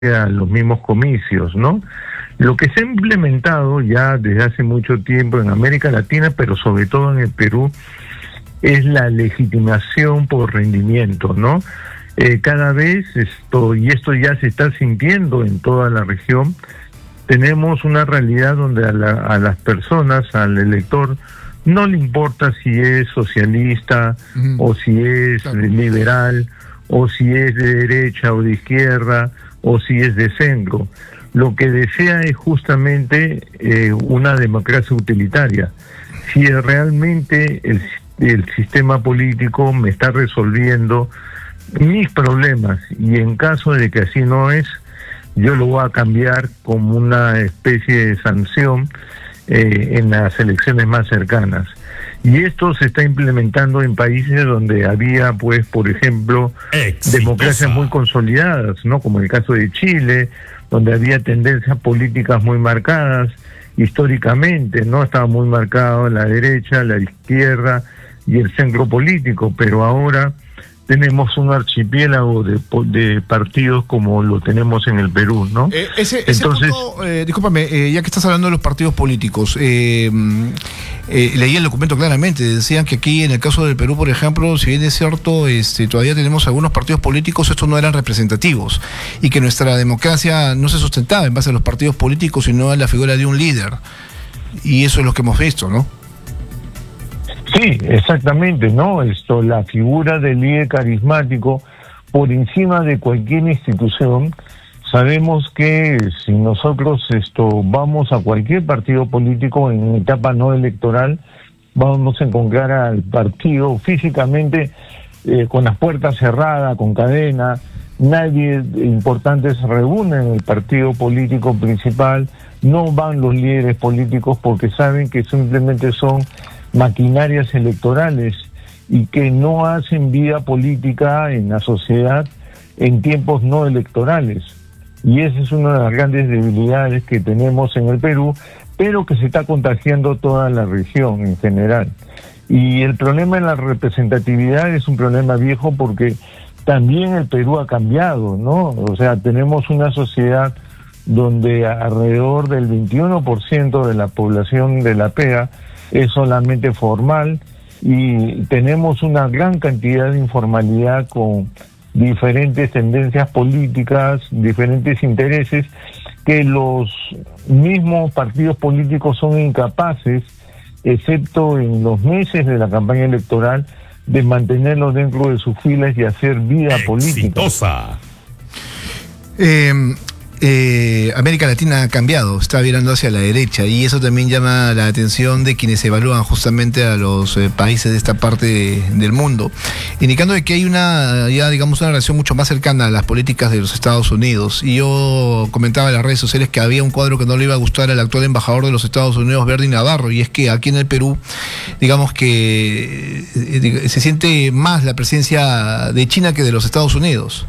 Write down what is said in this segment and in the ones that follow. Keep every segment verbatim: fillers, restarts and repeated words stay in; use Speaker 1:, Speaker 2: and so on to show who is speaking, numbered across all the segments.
Speaker 1: a los mismos comicios, ¿no? Lo que se ha implementado ya desde hace mucho tiempo en América Latina, pero sobre todo en el Perú, es la legitimación por rendimiento, ¿no? Eh, cada vez esto, y esto ya se está sintiendo en toda la región, tenemos una realidad donde a, la, a las personas, al elector, no le importa si es socialista, uh-huh. o si es claro. liberal, o si es de derecha o de izquierda, o si es de centro. Lo que desea es justamente eh, una democracia utilitaria. Si realmente el, el sistema político me está resolviendo mis problemas, y en caso de que así no es, yo lo voy a cambiar como una especie de sanción eh, en las elecciones más cercanas. Y esto se está implementando en países donde había, pues, por ejemplo, Exitosa. democracias muy consolidadas, ¿no? Como el caso de Chile, donde había tendencias políticas muy marcadas históricamente, ¿no? Estaba muy marcado la derecha, la izquierda y el centro político, pero ahora tenemos un archipiélago de, de partidos como lo tenemos en el Perú, ¿no?
Speaker 2: Eh, ese, ese Entonces, punto, eh, discúlpame, eh, ya que estás hablando de los partidos políticos, eh, eh, leí el documento claramente, decían que aquí en el caso del Perú, por ejemplo, si bien es cierto, este, todavía tenemos algunos partidos políticos, estos no eran representativos, y que nuestra democracia no se sustentaba en base a los partidos políticos, sino a la figura de un líder, y eso es lo que hemos visto, ¿no?
Speaker 1: Sí, exactamente, ¿no? Esto, la figura del líder carismático por encima de cualquier institución. Sabemos que si nosotros esto vamos a cualquier partido político en etapa no electoral, vamos a encontrar al partido físicamente eh, con las puertas cerradas, con cadena. Nadie importante se reúne en el partido político principal, no van los líderes políticos porque saben que simplemente son maquinarias electorales y que no hacen vida política en la sociedad en tiempos no electorales. Y esa es una de las grandes debilidades que tenemos en el Perú, pero que se está contagiando toda la región en general. Y el problema de la representatividad es un problema viejo porque también el Perú ha cambiado, ¿no? O sea, tenemos una sociedad donde alrededor del veintiuno por ciento de la población de la P E A es solamente formal y tenemos una gran cantidad de informalidad con diferentes tendencias políticas, diferentes intereses que los mismos partidos políticos son incapaces, excepto en los meses de la campaña electoral, de mantenerlos dentro de sus filas y hacer vida
Speaker 2: Exitosa. política. Eh... Eh, América Latina ha cambiado, está virando hacia la derecha y eso también llama la atención de quienes evalúan justamente a los eh, países de esta parte de, del mundo, indicando de que hay una, ya digamos, una relación mucho más cercana a las políticas de los Estados Unidos. Y yo comentaba en las redes sociales que había un cuadro que no le iba a gustar al actual embajador de los Estados Unidos, Bernie Navarro, y es que aquí en el Perú, digamos que eh, se siente más la presencia de China que de los Estados Unidos.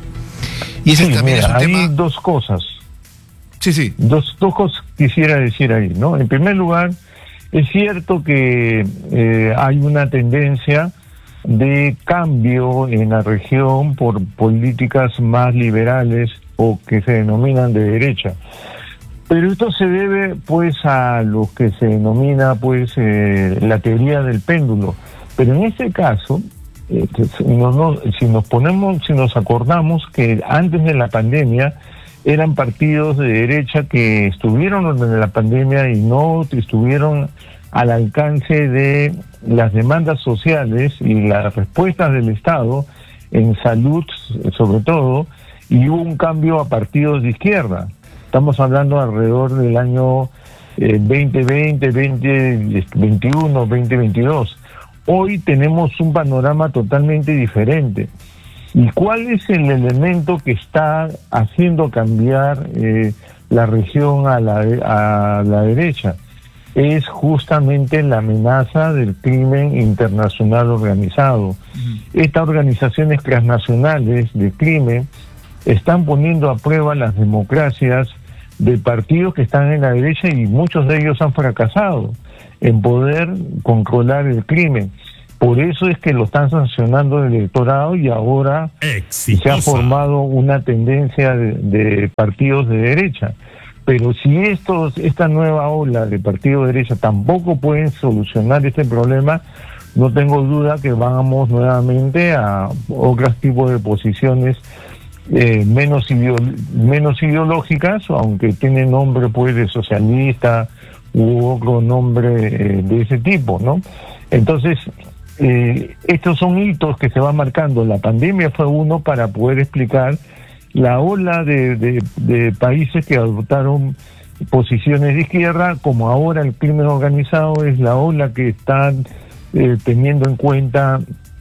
Speaker 2: Y ese
Speaker 1: sí,
Speaker 2: también
Speaker 1: mira,
Speaker 2: es un
Speaker 1: hay
Speaker 2: tema...
Speaker 1: dos cosas.
Speaker 2: Sí, sí.
Speaker 1: Dos, dos cosas quisiera decir ahí, ¿no? En primer lugar, es cierto que eh, hay una tendencia de cambio en la región por políticas más liberales o que se denominan de derecha. Pero esto se debe, pues, a lo que se denomina, pues, eh, la teoría del péndulo. Pero en este caso... Eh, si, nos, no, si nos ponemos, si nos acordamos que antes de la pandemia eran partidos de derecha que estuvieron en la pandemia y no estuvieron al alcance de las demandas sociales y las respuestas del Estado en salud, sobre todo, y hubo un cambio a partidos de izquierda. Estamos hablando alrededor del año eh, veinte veinte, veinte veintiuno, veinte veintidós. Hoy tenemos un panorama totalmente diferente. ¿Y cuál es el elemento que está haciendo cambiar eh, la región a la, a la derecha? Es justamente la amenaza del crimen internacional organizado. Uh-huh. Estas organizaciones transnacionales de crimen están poniendo a prueba las democracias de partidos que están en la derecha y muchos de ellos han fracasado en poder controlar el crimen. Por eso es que lo están sancionando el electorado y ahora Exitosa. se ha formado una tendencia de, de partidos de derecha. Pero si estos, esta nueva ola de partidos de derecha tampoco pueden solucionar este problema, no tengo duda que vamos nuevamente a otros tipos de posiciones eh, menos, ideo, menos ideológicas, aunque tienen nombre pues de socialista u otro nombre eh, de ese tipo, ¿no? Entonces, eh, estos son hitos que se van marcando. La pandemia fue uno para poder explicar la ola de, de, de países que adoptaron posiciones de izquierda, como ahora el crimen organizado es la ola que están eh, teniendo en cuenta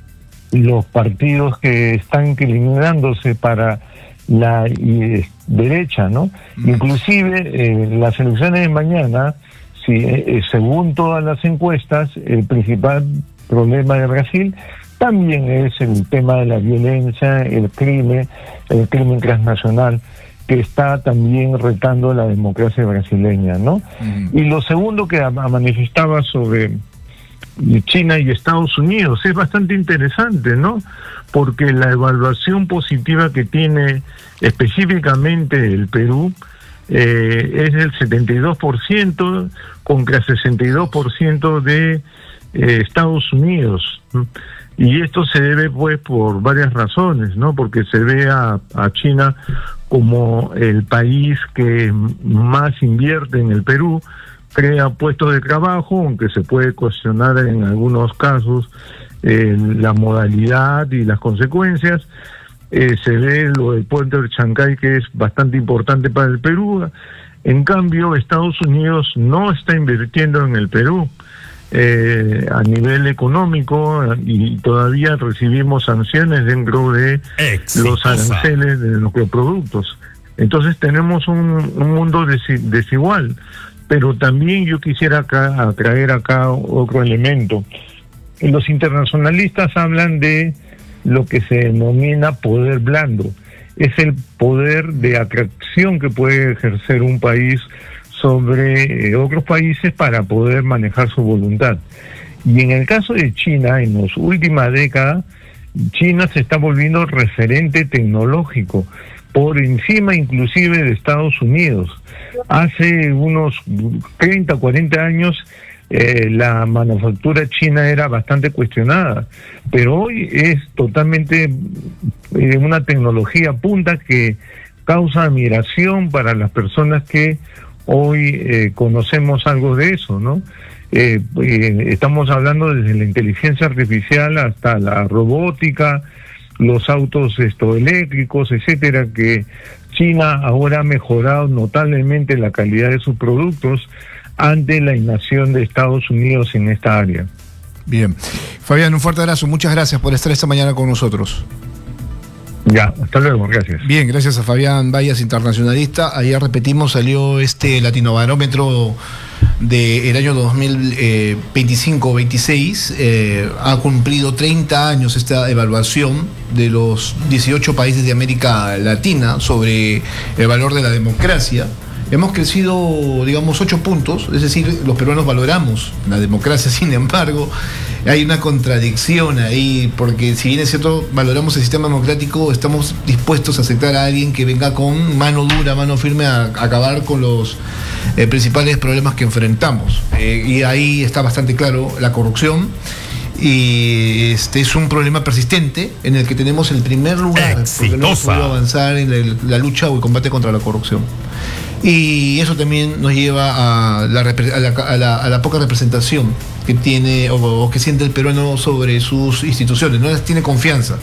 Speaker 1: los partidos que están inclinándose para la eh, derecha, ¿no? Mm. Inclusive eh, las elecciones de mañana, si, eh, según todas las encuestas, el principal problema de Brasil también es el tema de la violencia, el crimen, el crimen transnacional, que está también retando la democracia brasileña, ¿no? Mm. Y lo segundo que manifestaba sobre China y Estados Unidos es bastante interesante, ¿no? Porque la evaluación positiva que tiene específicamente el Perú eh, es del setenta y dos por ciento contra sesenta y dos por ciento de eh, Estados Unidos, ¿no? Y esto se debe pues por varias razones, ¿no? Porque se ve a, a China como el país que más invierte en el Perú, crea puestos de trabajo, aunque se puede cuestionar en algunos casos eh, la modalidad y las consecuencias. Eh, se ve lo del puente de Chancay, que es bastante importante para el Perú. En cambio, Estados Unidos no está invirtiendo en el Perú eh, a nivel económico, y todavía recibimos sanciones dentro de Exitosa. los aranceles de nuestros productos. Entonces tenemos un, un mundo desi- desigual. Pero también yo quisiera acá, traer acá otro elemento. Los internacionalistas hablan de lo que se denomina poder blando. Es el poder de atracción que puede ejercer un país sobre eh, otros países para poder manejar su voluntad. Y en el caso de China, en las últimas décadas, China se está volviendo referente tecnológico, por encima inclusive de Estados Unidos. Hace unos treinta, cuarenta años eh, la manufactura china era bastante cuestionada, pero hoy es totalmente eh, una tecnología punta que causa admiración para las personas que hoy eh, conocemos algo de eso, ¿no? Eh, eh, estamos hablando desde la inteligencia artificial hasta la robótica, los autos esto, eléctricos, etcétera, que China ahora ha mejorado notablemente la calidad de sus productos ante la inacción de Estados Unidos en esta área.
Speaker 2: Bien. Fabián, un fuerte abrazo. Muchas gracias por estar esta mañana con nosotros.
Speaker 1: Ya, hasta luego, gracias.
Speaker 2: Bien, gracias a Fabián Bayas, internacionalista. Ayer repetimos, salió este Latinobarómetro del año dos mil veinticinco veintiséis. Eh, ha cumplido treinta años esta evaluación de los dieciocho países de América Latina sobre el valor de la democracia. Hemos crecido, digamos, ocho puntos, es decir, los peruanos valoramos la democracia. Sin embargo, hay una contradicción ahí, porque si bien es cierto, valoramos el sistema democrático, estamos dispuestos a aceptar a alguien que venga con mano dura, mano firme a, a acabar con los eh, principales problemas que enfrentamos. Eh, y ahí está bastante claro la corrupción. Y este es un problema persistente en el que tenemos el primer lugar, Exitosa. porque no hemos podido avanzar en la, la lucha o el combate contra la corrupción. Y eso también nos lleva a la, a la, a la, a la poca representación que tiene o, o que siente el peruano sobre sus instituciones, no les tiene confianza.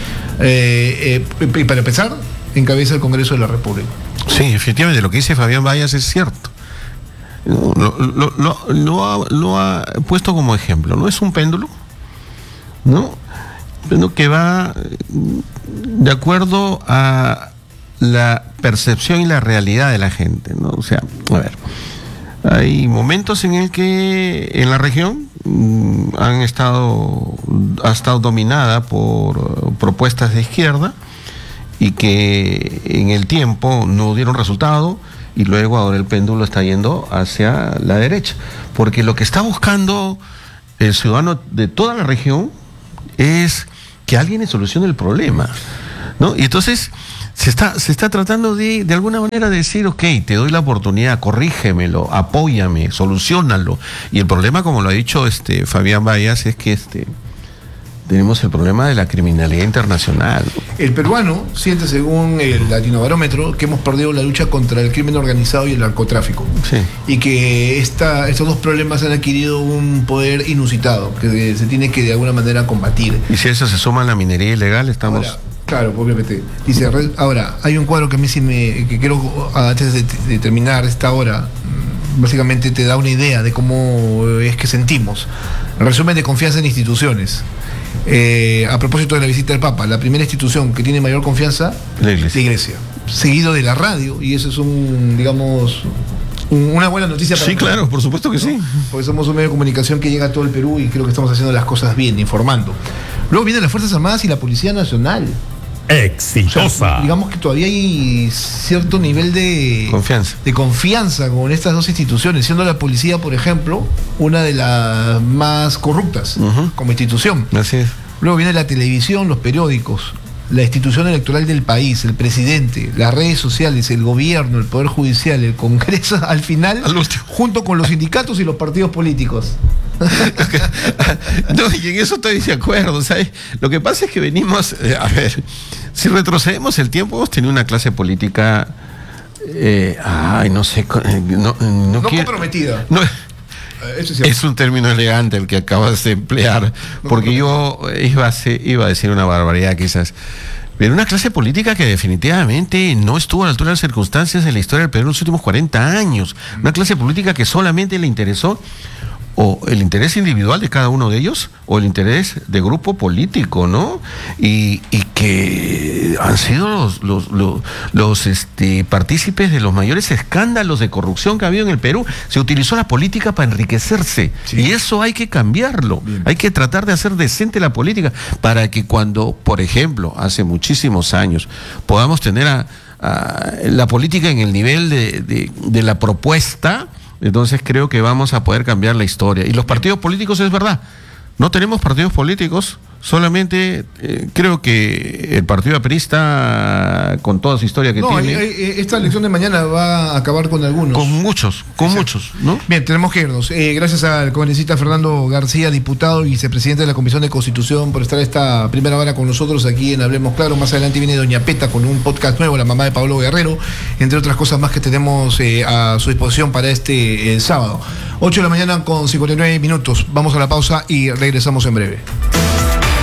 Speaker 2: Eh, eh, y para empezar, encabeza el Congreso de la República.
Speaker 3: Sí, efectivamente, lo que dice Fabián Bayas es cierto. Lo, lo, lo, lo, ha, lo ha puesto como ejemplo, ¿no? Es un péndulo, ¿no? Péndulo que va de acuerdo a la percepción y la realidad de la gente, ¿no? O sea, a ver, hay momentos en el que en la región mmm, han estado, ha estado dominada por uh, propuestas de izquierda y que en el tiempo no dieron resultado, y luego ahora el péndulo está yendo hacia la derecha, porque lo que está buscando el ciudadano de toda la región es que alguien le solucione el problema, ¿no? Y entonces se está, se está tratando de, de alguna manera de decir, ok, te doy la oportunidad, corrígemelo, apóyame, solucionalo. Y el problema, como lo ha dicho este Fabián Bayas, es que este tenemos el problema de la criminalidad internacional.
Speaker 2: El peruano siente, según el Latinobarómetro, que hemos perdido la lucha contra el crimen organizado y el narcotráfico.
Speaker 3: Sí. Y
Speaker 2: que esta, estos dos problemas han adquirido un poder inusitado, que se tiene que de alguna manera combatir.
Speaker 3: Y si eso se suma a la minería ilegal, estamos...
Speaker 2: Ahora, claro, obviamente. Dice, ahora, hay un cuadro que a mí sí me... que quiero, antes de, de terminar esta hora, básicamente te da una idea de cómo es que sentimos. El resumen de confianza en instituciones. Eh, a propósito de la visita del Papa, la primera institución que tiene mayor confianza,
Speaker 3: la iglesia.
Speaker 2: la iglesia, seguido de la radio, y eso es un, digamos, un, una buena noticia para
Speaker 3: sí, claro, nosotros, por supuesto que ¿no? sí,
Speaker 2: porque somos un medio de comunicación que llega a todo el Perú y creo que estamos haciendo las cosas bien, informando. Luego vienen las Fuerzas Armadas y la Policía Nacional.
Speaker 4: Exitosa.
Speaker 2: O sea, digamos que todavía hay cierto nivel de
Speaker 3: confianza.
Speaker 2: de confianza con estas dos instituciones, siendo la policía, por ejemplo, una de las más corruptas uh-huh. como institución.
Speaker 3: Así es.
Speaker 2: Luego viene la televisión, los periódicos, la institución electoral del país, el presidente, las redes sociales, el gobierno, el Poder Judicial, el Congreso, al final,
Speaker 3: al último,
Speaker 2: junto con los sindicatos y los partidos políticos.
Speaker 3: No, y en eso estoy de acuerdo, ¿sabes? Lo que pasa es que venimos, eh, a ver, si retrocedemos el tiempo, hemos tenido una clase política, eh, ay, no sé, no, no,
Speaker 2: no
Speaker 3: quiero,
Speaker 2: comprometida.
Speaker 3: No,
Speaker 2: Eso es,
Speaker 3: es un término elegante el que acabas de emplear, porque yo iba a, ser, iba a decir una barbaridad quizás. Pero una clase política que definitivamente no estuvo a la altura de las circunstancias en la historia del Perú en los últimos cuarenta años. Una clase política que solamente le interesó o el interés individual de cada uno de ellos o el interés de grupo político, ¿no? Y, y que han sido los, los, los, los este, partícipes de los mayores escándalos de corrupción que ha habido en el Perú. Se utilizó la política para enriquecerse, sí. Y eso hay que cambiarlo. Bien. Hay que tratar de hacer decente la política para que cuando, por ejemplo, hace muchísimos años, podamos tener a, a la política en el nivel de, de, de la propuesta. Entonces creo que vamos a poder cambiar la historia. Y los partidos políticos, es verdad, no tenemos partidos políticos, solamente eh, creo que el partido aprista, con toda su historia que
Speaker 2: no,
Speaker 3: tiene...
Speaker 2: Hay, hay, esta elección de mañana va a acabar con algunos.
Speaker 3: Con muchos, con Exacto. muchos, ¿no?
Speaker 2: Bien, tenemos que irnos. Eh, gracias al congresista Fernando García, diputado y vicepresidente de la Comisión de Constitución, por estar esta primera hora con nosotros aquí en Hablemos Claro. Más adelante viene Doña Peta con un podcast nuevo, la mamá de Pablo Guerrero, entre otras cosas más que tenemos eh, a su disposición para este eh, sábado. ocho de la mañana con cincuenta y nueve minutos. Vamos a la pausa y regresamos en breve.